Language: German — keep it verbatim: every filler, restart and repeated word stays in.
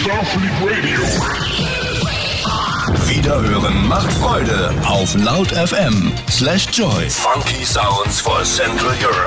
Starfleet Radio. Wiederhören macht Freude auf laut F M slash Joy. Funky Sounds for Central Europe.